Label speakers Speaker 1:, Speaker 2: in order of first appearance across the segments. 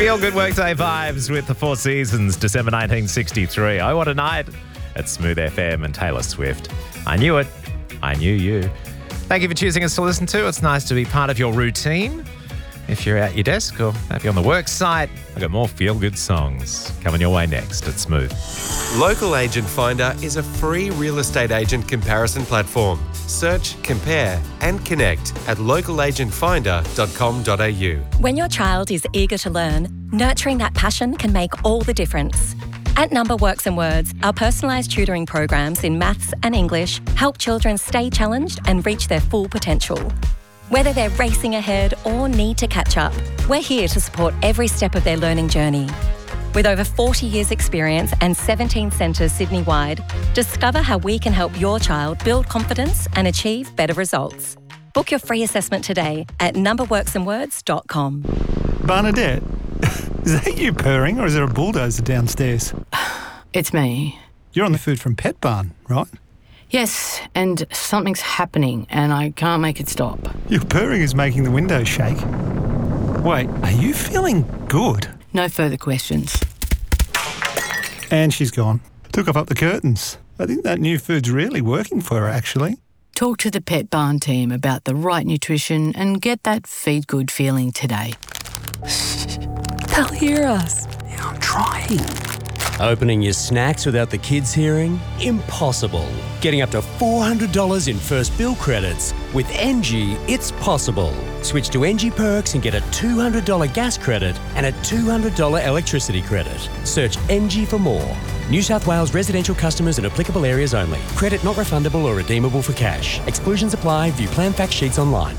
Speaker 1: Feel good workday vibes with the Four Seasons, December 1963. Oh, what a night at Smooth FM and Taylor Swift. I knew it. I knew you. Thank you for choosing us to listen to. It's nice to be part of your routine. If you're at your desk or maybe on the work site, I've got more feel-good songs coming your way next at Smooth.
Speaker 2: Local Agent Finder is a free real estate agent comparison platform. Search, compare and connect at localagentfinder.com.au.
Speaker 3: When your child is eager to learn, nurturing that passion can make all the difference. At Number Works and Words, our personalised tutoring programs in maths and English help children stay challenged and reach their full potential. Whether they're racing ahead or need to catch up, we're here to support every step of their learning journey. With over 40 years' experience and 17 centres Sydney-wide, discover how we can help your child build confidence and achieve better results. Book your free assessment today at numberworksandwords.com.
Speaker 4: Bernadette, is that you purring or is there a bulldozer downstairs?
Speaker 5: It's me.
Speaker 4: You're on the food from Pet Barn, right?
Speaker 5: Yes, and something's happening and I can't make it stop.
Speaker 4: Your purring is making the windows shake. Wait, are you feeling good?
Speaker 5: No further questions.
Speaker 4: And she's gone. Took off up the curtains. I think that new food's really working for her, actually.
Speaker 5: Talk to the Pet Barn team about the right nutrition and get that feed good feeling today. They'll hear us.
Speaker 4: Yeah, I'm trying.
Speaker 6: Opening your snacks without the kids hearing? Impossible. Getting up to $400 in first bill credits. With NG, it's possible. Switch to NG Perks and get a $200 gas credit and a $200 electricity credit. Search NG for more. New South Wales residential customers in applicable areas only. Credit not refundable or redeemable for cash. Exclusions apply. View plan fact sheets online.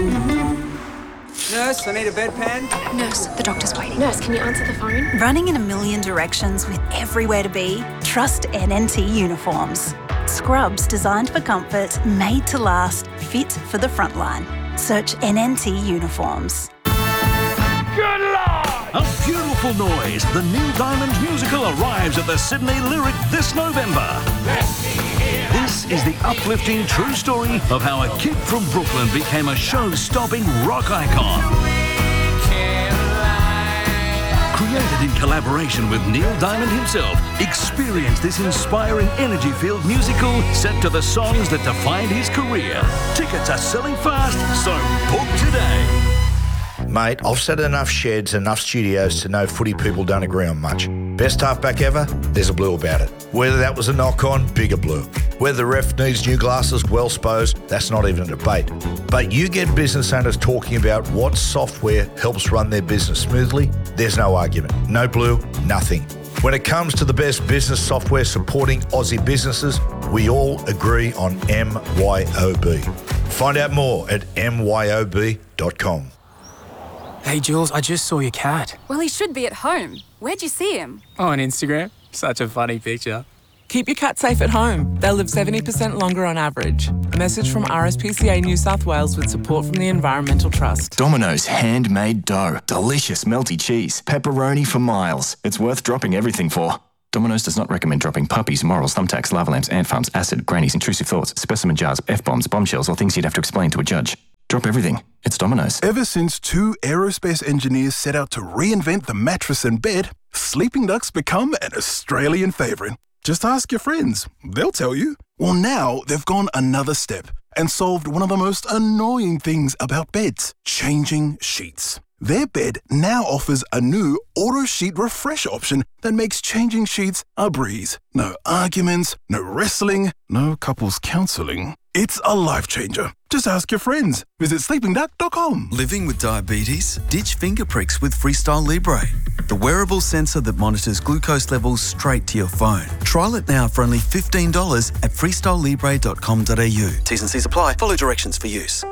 Speaker 7: Nurse, I need a bedpan.
Speaker 8: Nurse, the doctor's waiting.
Speaker 9: Nurse, can you answer the phone?
Speaker 10: Running in a million directions with everywhere to be? Trust NNT Uniforms. Scrubs designed for comfort, made to last, fit for the frontline. Search NNT Uniforms.
Speaker 11: Good Lord! A Beautiful Noise, the Neil Diamond musical arrives at the Sydney Lyric this November. This is the uplifting true story of how a kid from Brooklyn became a show-stopping rock icon. Created in collaboration with Neil Diamond himself, experience this inspiring energy-filled musical set to the songs that defined his career. Tickets are selling fast, so book today.
Speaker 12: Mate, I've sat in enough sheds, enough studios to know footy people don't agree on much. Best halfback ever? There's a blue about it. Whether that was a knock-on, bigger blue. Whether the ref needs new glasses, well supposed, that's not even a debate. But you get business owners talking about what software helps run their business smoothly, there's no argument. No blue, nothing. When it comes to the best business software supporting Aussie businesses, we all agree on MYOB. Find out more at myob.com.
Speaker 7: Hey, Jules, I just saw your cat.
Speaker 9: Well, he should be at home. Where'd you see him?
Speaker 7: Oh, on Instagram. Such a funny picture.
Speaker 13: Keep your cat safe at home. They'll live 70% longer on average. A message from RSPCA New South Wales with support from the Environmental Trust.
Speaker 14: Domino's handmade dough. Delicious melty cheese. Pepperoni for miles. It's worth dropping everything for. Domino's does not recommend dropping puppies, morals, thumbtacks, lava lamps, ant farms, acid, grannies, intrusive thoughts, specimen jars, F-bombs, bombshells, or things you'd have to explain to a judge. Drop everything. It's Domino's.
Speaker 15: Ever since two aerospace engineers set out to reinvent the mattress and bed, sleeping ducks become an Australian favourite. Just ask your friends. They'll tell you. Well, now they've gone another step and solved one of the most annoying things about beds, changing sheets. Their bed now offers a new auto sheet refresh option that makes changing sheets a breeze. No arguments, no wrestling, no couples counselling. It's a life changer. Just ask your friends. Visit sleepingduck.com.
Speaker 16: Living with diabetes? Ditch finger pricks with Freestyle Libre, the wearable sensor that monitors glucose levels straight to your phone. Trial it now for only $15 at freestylelibre.com.au. T's and C's apply. Follow directions for use.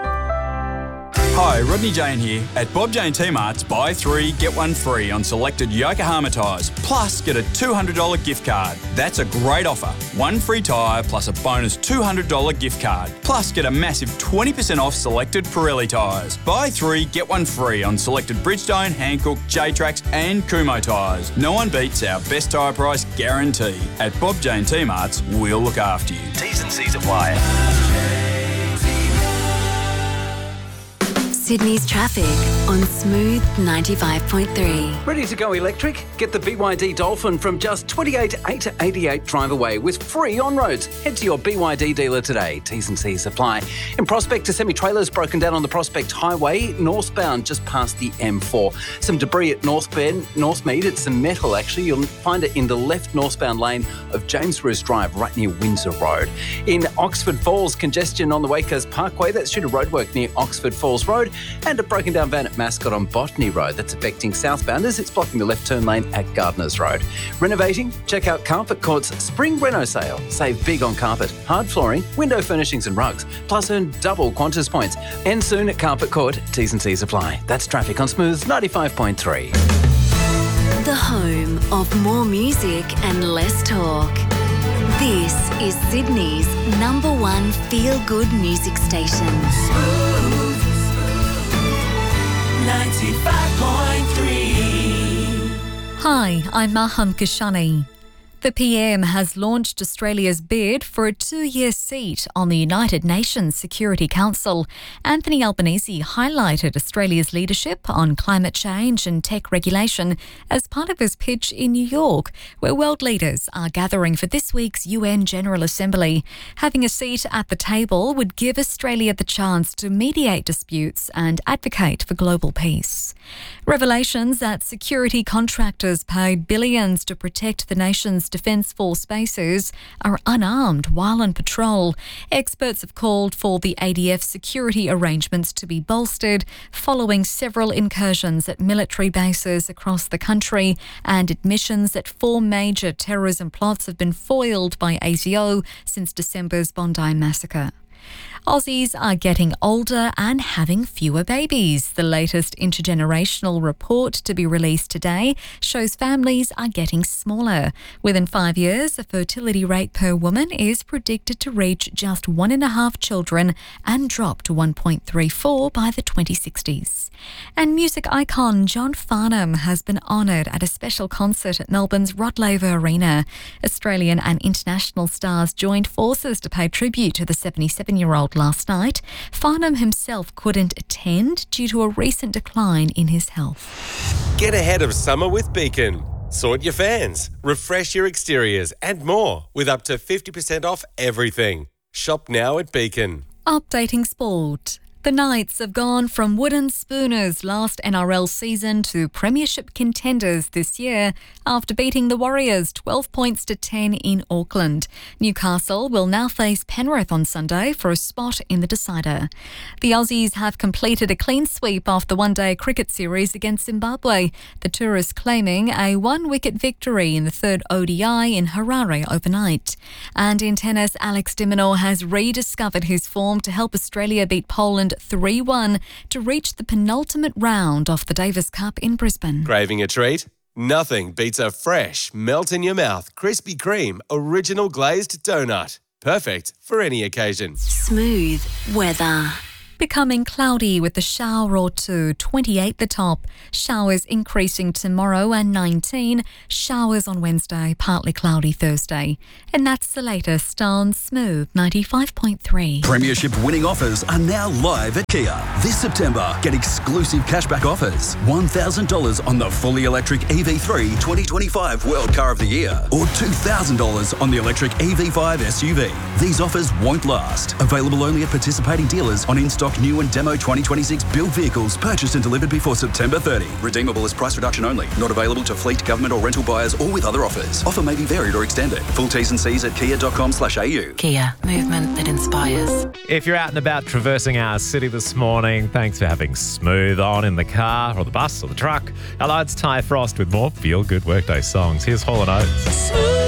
Speaker 17: Hi, Rodney Jane here. At Bob Jane T-Mart's, buy 3, get 1 free on selected Yokohama tyres, plus get a $200 gift card. That's a great offer. 1 free tyre plus a bonus $200 gift card. Plus get a massive 20% off selected Pirelli tyres. Buy 3, get 1 free on selected Bridgestone, Hankook, J-Trax and Kumho tyres. No one beats our best tyre price guarantee. At Bob Jane T-Mart's, we'll look after you.
Speaker 16: T's and C's apply.
Speaker 8: Sydney's traffic on Smooth 95.3.
Speaker 18: Ready to go electric? Get the BYD Dolphin from just $28,888 drive away with free on-roads. Head to your BYD dealer today. T's and C's apply. In Prospect, a semi-trailer's broken down on the Prospect Highway, northbound just past the M4. Some debris at Northmead. It's some metal, actually. You'll find it in the left northbound lane of James Roos Drive, right near Windsor Road. In Oxford Falls, congestion on the Wakers Parkway. That's due to roadwork near Oxford Falls Road. And a broken down van at Mascot on Botany Road. That's affecting southbounders. It's blocking the left turn lane at Gardners Road. Renovating? Check out Carpet Court's Spring Reno sale. Save big on carpet, hard flooring, window furnishings and rugs. Plus earn double Qantas points. End soon at Carpet Court. T's and C's apply. That's traffic on Smooth 95.3.
Speaker 8: The home of more music and less talk. This is Sydney's #1 feel-good music station.
Speaker 19: 95.3.
Speaker 20: Hi, I'm Maham Kashani. The PM has launched Australia's bid for a 2-year seat on the United Nations Security Council. Anthony Albanese highlighted Australia's leadership on climate change and tech regulation as part of his pitch in New York, where world leaders are gathering for this week's UN General Assembly. Having a seat at the table would give Australia the chance to mediate disputes and advocate for global peace. Revelations that security contractors paid billions to protect the nation's Defence Force bases are unarmed while on patrol. Experts have called for the ADF security arrangements to be bolstered following several incursions at military bases across the country and admissions that 4 major terrorism plots have been foiled by ASIO since December's Bondi massacre. Aussies are getting older and having fewer babies. The latest intergenerational report to be released today shows families are getting smaller. Within 5 years, the fertility rate per woman is predicted to reach just 1.5 children and drop to 1.34 by the 2060s. And music icon John Farnham has been honoured at a special concert at Melbourne's Rod Laver Arena. Australian and international stars joined forces to pay tribute to the 77-year-old last night. Farnham himself couldn't attend due to a recent decline in his health.
Speaker 2: Get ahead of summer with Beacon. Sort your fans, refresh your exteriors and more with up to 50% off everything. Shop now at Beacon.
Speaker 20: Updating sport. The Knights have gone from wooden spooners last NRL season to premiership contenders this year after beating the Warriors 12 points to 10 in Auckland. Newcastle will now face Penrith on Sunday for a spot in the decider. The Aussies have completed a clean sweep off the one-day cricket series against Zimbabwe, the tourists claiming a 1-wicket victory in the third ODI in Harare overnight. And in tennis, Alex de Minaur has rediscovered his form to help Australia beat Poland 3-1 to reach the penultimate round of the Davis Cup in Brisbane.
Speaker 2: Craving a treat? Nothing beats a fresh, melt-in-your-mouth Krispy Kreme original glazed donut. Perfect for any occasion.
Speaker 8: Smooth weather.
Speaker 20: Becoming cloudy with a shower or two, 28 the top. Showers increasing tomorrow and 19. Showers on Wednesday, partly cloudy Thursday. And that's the latest on Smooth 95.3.
Speaker 16: Premiership winning offers are now live at Kia. This September, get exclusive cashback offers. $1,000 on the fully electric EV3 2025 World Car of the Year or $2,000 on the electric EV5 SUV. These offers won't last. Available only at participating dealers on in-stock new and demo 2026 build vehicles purchased and delivered before September 30. Redeemable as price reduction only. Not available to fleet, government or rental buyers or with other offers. Offer may be varied or extended. Full T's and C's at kia.com/au.
Speaker 8: Kia, movement that inspires.
Speaker 1: If you're out and about traversing our city this morning, thanks for having Smooth on in the car or the bus or the truck. Hello, it's Ty Frost with more feel-good workday songs. Here's Hall & Oates.